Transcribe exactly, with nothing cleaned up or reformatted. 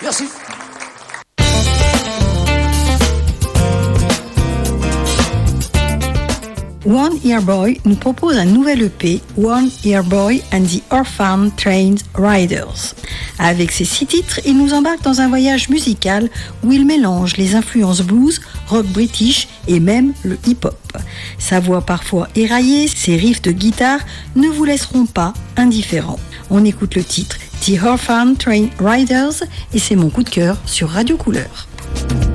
Merci. One Ear Boy nous propose un nouvel E P, One Ear Boy and the Orphan Train Riders. Avec ses six titres, il nous embarque dans un voyage musical où il mélange les influences blues, rock british et même le hip-hop. Sa voix parfois éraillée, ses riffs de guitare ne vous laisseront pas indifférents. On écoute le titre The Orphan Train Riders et c'est mon coup de cœur sur Radio Couleur.